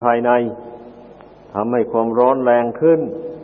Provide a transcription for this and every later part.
ภายในทำให้ความร้อนแรงขึ้น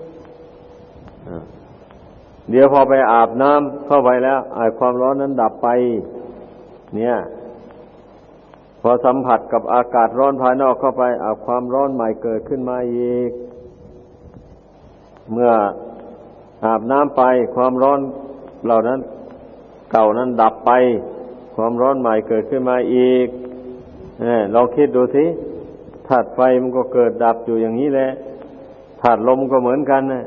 เดี๋ยวพอไปอาบน้ำเข้าไปแล้วความร้อนนั้นดับไปเนี่ยพอสัมผัสกับอากาศร้อนภายนอกเข้าไปความร้อนใหม่เกิดขึ้นมาอีกเมื่ออาบน้ำไปความร้อนเหล่านั้นเก่านั้นดับไปความร้อนใหม่เกิดขึ้นมาอีกลองคิดดูสิธาตุไฟมันก็เกิดดับอยู่อย่างนี้แหละธาตุลมก็เหมือนกันนะ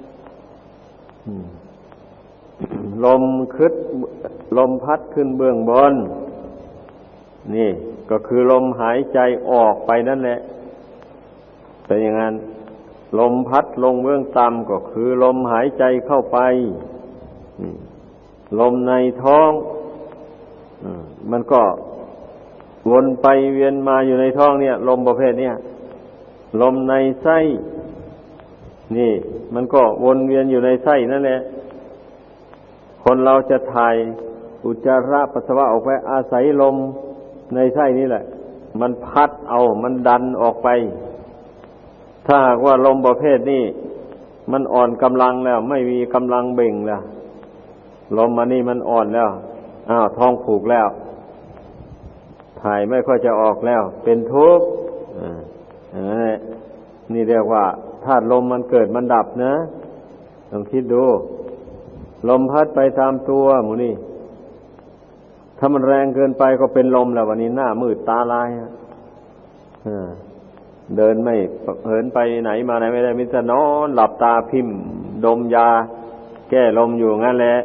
ลมพัดขึ้นเบื้องบนนี่ก็คือลมหายใจออกไปนั่นแหละเป็นอย่างนั้นลมพัดลงเบื้องต่ำก็คือลมหายใจเข้าไปลมในท้องมันก็วนไปเวียนมาอยู่ในท้องเนี่ยลมประเภทเนี่ยลมในไส้นี่มันก็วนเวียนอยู่ในไส้นั่นแหละคนเราจะถ่ายอุจจาระปัสสาวะออกไปอาศัยลมในไส้นี่แหละมันพัดเอามันดันออกไปถ้าหากว่าลมประเภทนี้มันอ่อนกำลังแล้วไม่มีกำลังเบ่งแล้วลมมันนี่มันอ่อนแล้วท้องผูกแล้วถ่ายไม่ค่อยจะออกแล้วเป็นทุกข์นี่เรียกว่าธาตุลมมันเกิดมันดับนะลองคิดดูลมพัดไปตามตัวหมูนี่ถ้ามันแรงเกินไปก็เป็นลมแล้ววันนี้หน้ามืดตาลายเดินไม่เหินไปไหนมาไหนไม่ได้มิจะนอนหลับตาพิมพ์ดมยาแก้ลมอยู่งั้นแหละ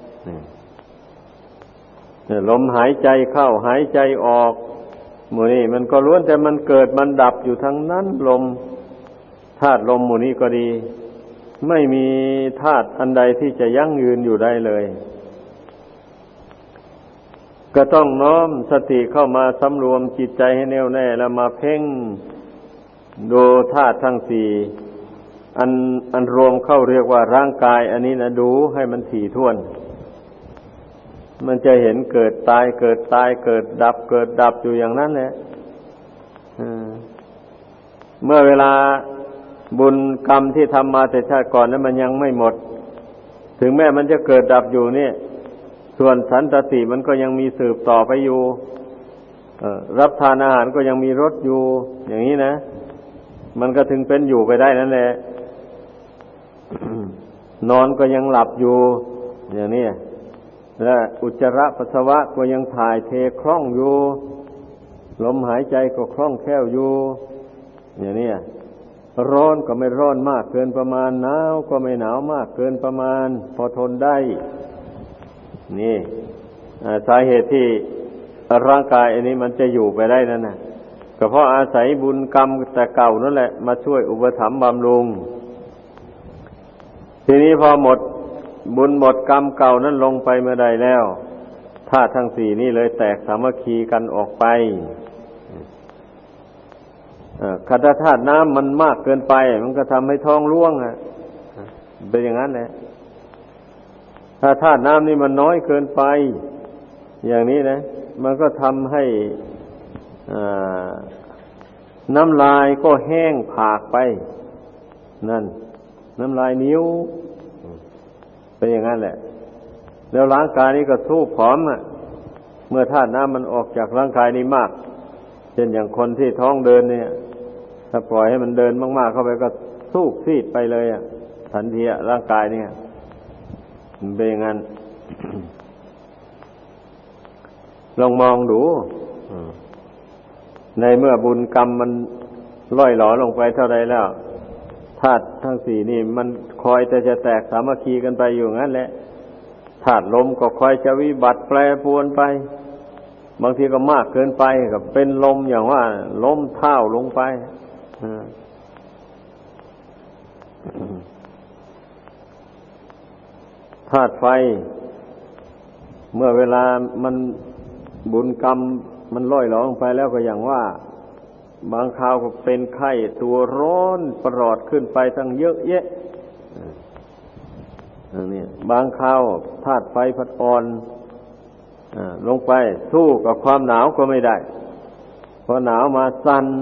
ลมหายใจเข้าหายใจออกหมู่นี้มันก็ล้วนแต่มันเกิดมันดับอยู่ทั้งนั้นลมธาตุลมหมู่นี้ก็ดีไม่มีธาตุอันใดที่จะยั่งยืนอยู่ได้เลยก็ต้องน้อมสติเข้ามาสำรวมจิตใจให้แน่วแน่แล้วมาเพ่งดูธาตุทั้งสี่อันรวมเข้าเรียกว่าร่างกายอันนี้นะดูให้มันถี่ถ้วนมันจะเห็นเกิดตายเกิดตายเกิดดับเกิดดับอยู่อย่างนั้นแหละเมื่อเวลาบุญกรรมที่ทำมาแต่ชาติก่อนนั้นมันยังไม่หมดถึงแม้มันจะเกิดดับอยู่เนี่ยส่วนสันตติมันก็ยังมีสืบต่อไปอยู่รับทานอาหารก็ยังมีรสอยู่อย่างนี้นะมันก็ถึงเป็นอยู่ไปได้นั่นแหละ นอนก็ยังหลับอยู่อย่างนี้และอุจจาระปัสสาวะก็ยังถ่ายเทคล่องอยู่ลมหายใจก็คล่องแคล่วอยู่อย่างนี้ร้อนก็ไม่ร้อนมากเกินประมาณหนาวก็ไม่หนาวมากเกินประมาณพอทนได้นี่สาเหตุที่ร่างกายอันนี้มันจะอยู่ไปได้นั่นน่ะก็เพราะอาศัยบุญกรรมแต่เก่านั่นแหละมาช่วยอุปถัมภ์บำรุงทีนี้พอหมดบุญหมดกรรมเก่านั้นลงไปเมื่อใดแล้วธาตุทั้งสี่นี่เลยแตกสามัคคีกันออกไปขันธธาตุน้ำมันมากเกินไปมันก็ทำให้ท้องร่วงเป็นอย่างนั้นแหละถ้าธาตุน้ำนี่มันน้อยเกินไปอย่างนี้นะมันก็ทำให้น้ำลายก็แห้งผากไปนั่นน้ำลายนิ้วเป็นอย่างนั้นแหละแล้วร่างกายนี้ก็สู้ผอมเมื่อธาตุน้ำมันออกจากร่างกายนี้มากเช่นอย่างคนที่ท้องเดินเนี่ยถ้าปล่อยให้มันเดินมากๆเข้าไปก็สู้ซีดไปเลยทันทีร่างกายเนี่ยมันเป็นอย่างนั้น ลองมองดูในเมื่อบุญกรรมมันล่อยหลอลงไปเท่าใดแล้วธาตุทั้งสี่นี่มันคอยแต่จะแตกสามัคคีกันไปอยู่งั้นแหละธาตุลมก็คอยจะวิบัติแปรปรวนไปบางทีก็มากเกินไปก็เป็นลมอย่างว่าลมเท่าลงไปธาตุไฟเมื่อเวลามันบุญกรรมมันล่อยหลอลงไปแล้วก็อย่างว่าบางคราวก็เป็นไข้ตัวร้อนประหลอดขึ้นไปทั้งเยอะแยะนี่บางคราวธาตุไฟพัดอ่อนลงไปสู้กับความหนาวก็ไม่ได้พอหนาวมาสั่น